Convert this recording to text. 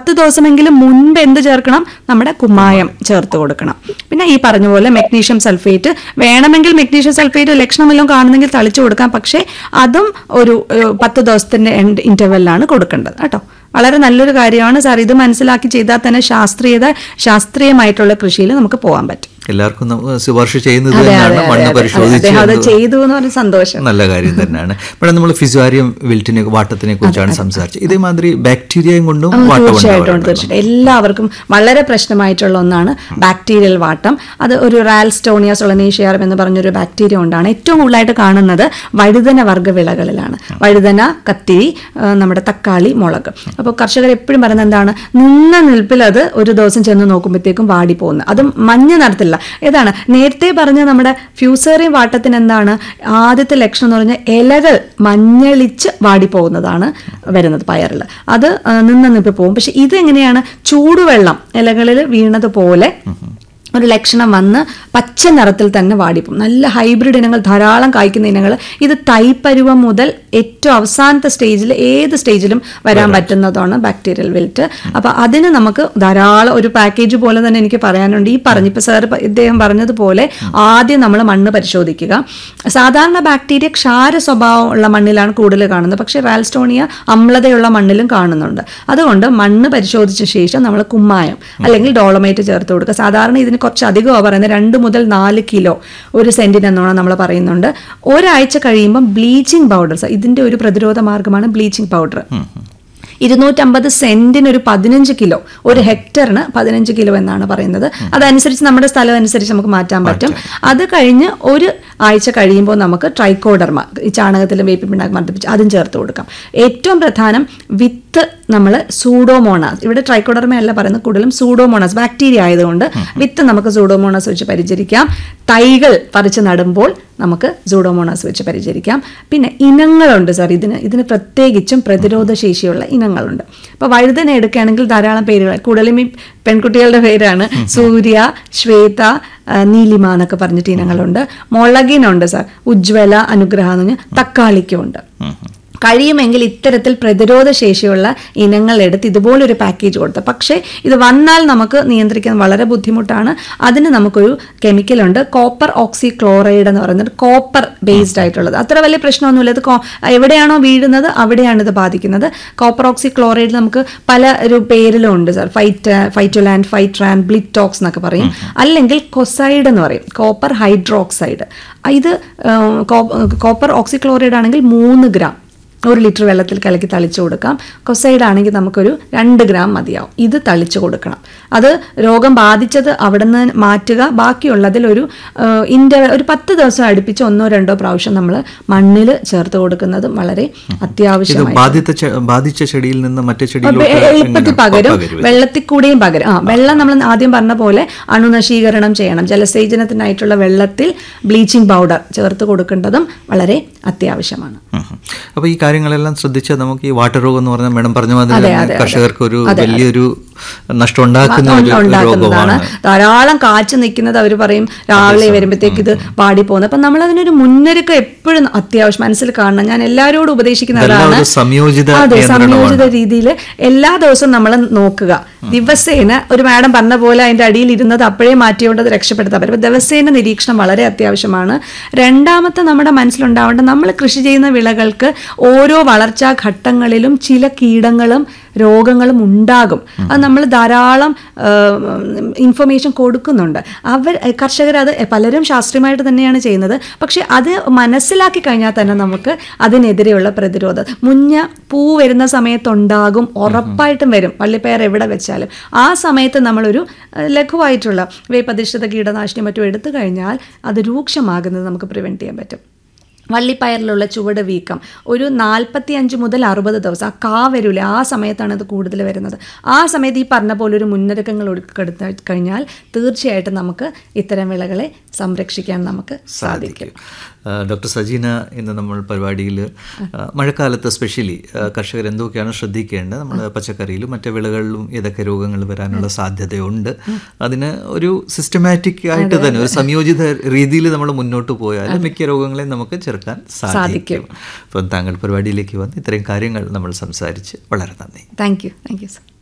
10 ദിവസമെങ്കിലും മുൻപ് എന്ത് ചേർക്കണം? നമ്മുടെ കുമ്മായം ചേർത്ത് കൊടുക്കണം. പിന്നെ ഈ പറഞ്ഞ പോലെ മെഗ്നീഷ്യം സൾഫേറ്റ് വേണമെങ്കിൽ മെഗ്നീഷ്യം സൾഫേറ്റ് ലക്ഷണമെല്ലാം കാണുന്നെങ്കിൽ തളിച്ചു കൊടുക്കാം. പക്ഷേ അതും ഒരു 10 ദിവസത്തിന്റെ ഇന്റർവെല്ലാണ് കൊടുക്കേണ്ടത് കേട്ടോ. വളരെ നല്ലൊരു കാര്യമാണ് സാർ. ഇത് മനസ്സിലാക്കി ചെയ്താൽ തന്നെ ശാസ്ത്രീയമായിട്ടുള്ള കൃഷിയിൽ നമുക്ക് പോകാൻ പറ്റും. എല്ലാവർക്കും ശുപാർശ ചെയ്യുന്നത് തന്നെയാണ്. മണ്ണ് പരിശോധിച്ച് സന്തോഷം, നല്ല കാര്യം തന്നെയാണ്. ഇവിടെ നമ്മൾ ഫിസാരിയം വിൽറ്റിനെ വാട്ടത്തിനെ കുറിച്ചാണ് സംസാരിച്ചത്. ഇതേമാതിരി ബാക്ടീരിയയും കൊണ്ടും തീർച്ചയായിട്ടും എല്ലാവർക്കും വളരെ പ്രശ്നമായിട്ടുള്ള ഒന്നാണ് ബാക്ടീരിയൽ വാട്ടം. അത് ഒരു റാൽസ്റ്റോണിയ സൊളനേഷ്യാരം എന്ന് പറഞ്ഞൊരു ബാക്ടീരിയ കൊണ്ടാണ് ഏറ്റവും കൂടുതലായിട്ട് കാണുന്നത് വഴുതന വർഗ്ഗ വിളകളിലാണ്. വഴുതന, കത്തിരി, നമ്മുടെ തക്കാളി, മുളക്. അപ്പോൾ കർഷകർ എപ്പോഴും പറയുന്നത് എന്താണ്? നിന്ന നിൽപ്പിൽ അത് ഒരു ദിവസം ചെന്ന് നോക്കുമ്പോഴത്തേക്കും വാടി പോകുന്നത്. അതും മഞ്ഞ നിറത്തില്ല. ഏതാണ് നേരത്തെ പറഞ്ഞ നമ്മുടെ ഫ്യൂസേറിയം വാട്ടത്തിന് എന്താണ് ആദ്യത്തെ ലക്ഷണം എന്ന് പറഞ്ഞാൽ ഇലകൾ മഞ്ഞളിച്ച് വാടിപ്പോകുന്നതാണ് വരുന്നത് പയറിൽ. അത് നിന്നിപ്പ് പോകും. പക്ഷെ ഇതെങ്ങനെയാണ്? ചൂടുവെള്ളം ഇലകളിൽ വീണതുപോലെ ഒരു ലക്ഷണം വന്ന് പച്ച നിറത്തിൽ തന്നെ വാടിപ്പോകും. നല്ല ഹൈബ്രിഡ് ഇനങ്ങൾ ധാരാളം കായ്ക്കുന്ന ഇനങ്ങൾ. ഇത് തൈപ്പരുവം മുതൽ ഏറ്റവും അവസാനത്തെ സ്റ്റേജിൽ ഏത് സ്റ്റേജിലും വരാൻ പറ്റുന്നതാണ് ബാക്ടീരിയൽ വിൽറ്റ്. അപ്പോൾ അതിന് നമുക്ക് ധാരാളം ഒരു പാക്കേജ് പോലെ തന്നെ എനിക്ക് പറയാനുണ്ട്. ഇപ്പം സാർ ഇദ്ദേഹം പറഞ്ഞതുപോലെ ആദ്യം നമ്മൾ മണ്ണ് പരിശോധിക്കുക. സാധാരണ ബാക്ടീരിയ ക്ഷാര സ്വഭാവമുള്ള മണ്ണിലാണ് കൂടുതൽ കാണുന്നത്. പക്ഷേ റാൽസ്റ്റോണിയ അമ്ലതയുള്ള മണ്ണിലും കാണുന്നുണ്ട്. അതുകൊണ്ട് മണ്ണ് പരിശോധിച്ച ശേഷം നമ്മൾ കുമ്മായം അല്ലെങ്കിൽ ഡോളമൈറ്റ് ചേർത്ത് കൊടുക്കുക. സാധാരണ ഇതിന് കുറച്ച് അധികമാണ് പറയുന്നത്. 2 മുതൽ 4 കിലോ ഒരു സെന്റിന് എന്നോണം നമ്മൾ പറയുന്നുണ്ട്. ഒരാഴ്ച കഴിയുമ്പം ബ്ലീച്ചിങ് പൗഡർ, ഇതിന്റെ ഒരു പ്രതിരോധ മാർഗമാണ് ബ്ലീച്ചിങ് പൗഡർ. 250 സെന്റിന് ഒരു 15 കിലോ, ഒരു ഹെക്ടറിന് 15 കിലോ എന്നാണ് പറയുന്നത്. അതനുസരിച്ച് നമ്മുടെ സ്ഥലം അനുസരിച്ച് നമുക്ക് മാറ്റാൻ പറ്റും. അത് കഴിഞ്ഞ് ഒരു ആഴ്ച കഴിയുമ്പോൾ നമുക്ക് ട്രൈക്കോഡർമ, ഈ ചാണകത്തിലും വേപ്പിപ്പിണ്ണാക്ക് മർദ്ദിപ്പിച്ച് അതും ചേർത്ത് കൊടുക്കാം. ഏറ്റവും പ്രധാനം വിത്ത് നമ്മൾ സൂഡോമോണാസ്, ഇവിടെ ട്രൈക്കോഡർമ അല്ല പറയുന്നത്, കൂടുതലും സൂഡോമോണാസ് ബാക്ടീരിയ ആയതുകൊണ്ട് വിത്ത് നമുക്ക് സൂഡോമോണാസ് വെച്ച് പരിചരിക്കാം. തൈകൾ പറിച്ച് നടുമ്പോൾ നമുക്ക് സൂഡോമോണാസ് വെച്ച് പരിചരിക്കാം. പിന്നെ ഇനങ്ങളുണ്ട് സാർ. ഇതിന് പ്രത്യേകിച്ചും പ്രതിരോധ ശേഷിയുള്ള ഇനങ്ങളുണ്ട്. ഇപ്പോൾ വഴുതന എടുക്കുകയാണെങ്കിൽ ധാരാളം പേരുകൾ, കൂടുതലും ഈ പെൺകുട്ടികളുടെ പേരാണ്. സൂര്യ, ശ്വേത, നീലിമ എന്നൊക്കെ പറഞ്ഞിട്ട് ഇനങ്ങളുണ്ട്. മുളകിനുണ്ട് സാർ, ഉജ്ജ്വല, അനുഗ്രഹ എന്ന് പറഞ്ഞാൽ. തക്കാളിക്കുമുണ്ട്. കഴിയുമെങ്കിൽ ഇത്തരത്തിൽ പ്രതിരോധ ശേഷിയുള്ള ഇനങ്ങൾ എടുത്ത് ഇതുപോലൊരു പാക്കേജ് കൊടുത്ത്. പക്ഷേ ഇത് വന്നാൽ നമുക്ക് നിയന്ത്രിക്കാൻ വളരെ ബുദ്ധിമുട്ടാണ്. അതിന് നമുക്കൊരു കെമിക്കലുണ്ട്, കോപ്പർ ഓക്സി ക്ലോറൈഡ് എന്ന് പറയുന്നത്. കോപ്പർ ബേസ്ഡ് ആയിട്ടുള്ളത്. അത്ര വലിയ പ്രശ്നമൊന്നുമില്ല. ഇത് എവിടെയാണോ വീഴുന്നത് അവിടെയാണ് ഇത് ബാധിക്കുന്നത്. കോപ്പർ ഓക്സി ക്ലോറൈഡ് നമുക്ക് പല ഒരു പേരിലും ഉണ്ട് സാർ. ഫൈറ്റോലാൻഡ്, ഫൈട്രാൻ, ബ്ലിറ്റോക്സ് എന്നൊക്കെ പറയും. അല്ലെങ്കിൽ കൊസൈഡ് എന്ന് പറയും, കോപ്പർ ഹൈഡ്രോക്സൈഡ്. ഇത് കോപ്പർ ഓക്സി ക്ലോറൈഡ് ആണെങ്കിൽ 3 ഗ്രാം 1 ലിറ്റർ വെള്ളത്തിൽ കലക്കി തളിച്ചു കൊടുക്കാം. കൊസൈഡ് ആണെങ്കിൽ നമുക്കൊരു 2 ഗ്രാം മതിയാവും. ഇത് തളിച്ചു കൊടുക്കണം. അത് രോഗം ബാധിച്ചത് അവിടെ നിന്ന് മാറ്റുക. ബാക്കിയുള്ളതിൽ ഒരു 10 ദിവസം അടുപ്പിച്ച് 1-2 പ്രാവശ്യം നമ്മൾ മണ്ണിൽ ചേർത്ത് കൊടുക്കുന്നതും വളരെ അത്യാവശ്യമാണ്. ബാധിച്ച ചെടിയിൽ നിന്ന് മറ്റേ എളുപ്പത്തിൽ പകരും, വെള്ളത്തിൽ കൂടെയും പകരും. വെള്ളം നമ്മൾ ആദ്യം പറഞ്ഞ പോലെ അണുനശീകരണം ചെയ്യണം. ജലസേചനത്തിനായിട്ടുള്ള വെള്ളത്തിൽ ബ്ലീച്ചിങ് പൗഡർ ചേർത്ത് കൊടുക്കേണ്ടതും വളരെ അത്യാവശ്യമാണ്. അപ്പോൾ ഈ കാര്യങ്ങളെല്ലാം ശ്രദ്ധിച്ചാൽ നമുക്ക് ഈ വാട്ടർ രോഗം എന്ന് പറഞ്ഞാൽ മേഡം പറഞ്ഞ മാതിരി കർഷകർക്ക് ഒരു വലിയൊരു നഷ്ടം ഉണ്ടാക്കുന്നതാണ്. ധാരാളം കാച്ചു നിൽക്കുന്നത് അവർ പറയും രാവിലെ വരുമ്പോഴത്തേക്ക് ഇത് പാടി പോകുന്നത്. അപ്പം നമ്മളതിനൊരു മുന്നൊരുക്കം എപ്പോഴും അത്യാവശ്യം മനസ്സിൽ കാണണം. ഞാൻ എല്ലാവരോടും ഉപദേശിക്കുന്നതാണ് സംയോജിത രീതിയിൽ എല്ലാ ദിവസവും നമ്മൾ നോക്കുക. ദിവസേന ഒരു മാഡം പറഞ്ഞ പോലെ അതിൻ്റെ അടിയിൽ ഇരുന്നത് അപ്പോഴേ മാറ്റിയോണ്ട് അത് രക്ഷപ്പെടുത്താൻ പറ്റും. ദിവസേന നിരീക്ഷണം വളരെ അത്യാവശ്യമാണ്. രണ്ടാമത്തെ നമ്മുടെ മനസ്സിലുണ്ടാവേണ്ട, നമ്മൾ കൃഷി ചെയ്യുന്ന വിളകൾക്ക് ഓരോ വളർച്ചാ ഘട്ടങ്ങളിലും ചില കീടങ്ങളും രോഗങ്ങളും ഉണ്ടാകും. അത് നമ്മൾ ധാരാളം ഇൻഫർമേഷൻ കൊടുക്കുന്നുണ്ട്. കർഷകർ അത് പലരും ശാസ്ത്രീയമായിട്ട് തന്നെയാണ് ചെയ്യുന്നത്. പക്ഷെ അത് മനസ്സിലാക്കി കഴിഞ്ഞാൽ തന്നെ നമുക്ക് അതിനെതിരെയുള്ള പ്രതിരോധം, മുഞ്ഞ പൂ വരുന്ന സമയത്തുണ്ടാകും, ഉറപ്പായിട്ടും വരും, വള്ളിപ്പയർ എവിടെ വെച്ചാലും. ആ സമയത്ത് നമ്മളൊരു ലഘുവായിട്ടുള്ള വേപ്പധിഷ്ഠിത കീടനാശിനി മറ്റും എടുത്തു കഴിഞ്ഞാൽ അത് രൂക്ഷമാകുന്നത് നമുക്ക് പ്രിവെൻറ്റ് ചെയ്യാൻ പറ്റും. വള്ളിപ്പയറിലുള്ള ചുവട് വീക്കം ഒരു 45 മുതൽ 60 ദിവസം, ആ കാ വരില്ല, ആ സമയത്താണ് ഇത് കൂടുതൽ വരുന്നത്. ആ സമയത്ത് ഈ പറഞ്ഞ പോലെ ഒരു മുന്നൊരുക്കങ്ങൾ എടുത്തു കഴിഞ്ഞാൽ തീർച്ചയായിട്ടും നമുക്ക് ഇത്തരം വിളകളെ സംരക്ഷിക്കാൻ നമുക്ക് സാധിക്കും. ഡോക്ടർ സജീന, ഇന്ന് നമ്മൾ പരിപാടിയിൽ മഴക്കാലത്ത് സ്പെഷ്യലി കർഷകർ എന്തൊക്കെയാണ് ശ്രദ്ധിക്കേണ്ടത്, നമ്മൾ പച്ചക്കറിയിലും മറ്റു വിളകളിലും ഏതൊക്കെ രോഗങ്ങൾ വരാനുള്ള സാധ്യതയുണ്ട്, അതിന് ഒരു സിസ്റ്റമാറ്റിക് ആയിട്ട് തന്നെ ഒരു സംയോജിത രീതിയിൽ നമ്മൾ മുന്നോട്ട് പോയാൽ മിക്ക രോഗങ്ങളെയും നമുക്ക് ചെറുക്കാൻ സാധിക്കും. അപ്പം താങ്കൾ പരിപാടിയിലേക്ക് വന്ന് ഇത്രയും കാര്യങ്ങൾ നമ്മൾ സംസാരിച്ച് വളരെ നന്ദി. Thank you sir.